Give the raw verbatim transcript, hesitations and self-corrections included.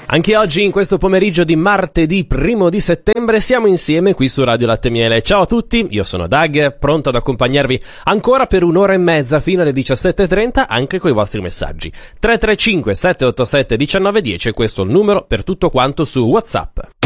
Anche oggi, in questo pomeriggio di martedì primo di settembre, siamo insieme qui su Radio Latte Miele. Ciao a tutti, io sono Doug, pronto ad accompagnarvi ancora per un'ora e mezza fino alle diciassette e trenta, anche con i vostri messaggi. tre tre cinque sette otto sette uno nove uno zero, questo è il numero per tutto quanto su WhatsApp.